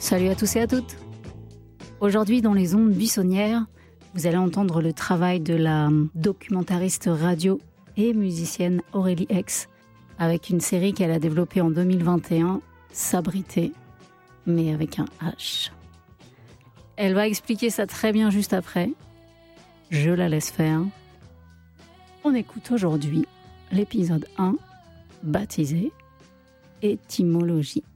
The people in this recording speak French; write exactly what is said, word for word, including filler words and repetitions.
Salut à tous et à toutes. Aujourd'hui, dans les ondes buissonnières, vous allez entendre le travail de la documentariste radio et musicienne Aurélie Hex, avec une série qu'elle a développée en deux mille vingt et un, S'abriter, mais avec un H. Elle va expliquer ça très bien juste après. Je la laisse faire. On écoute aujourd'hui l'épisode un, baptisé, étymologie.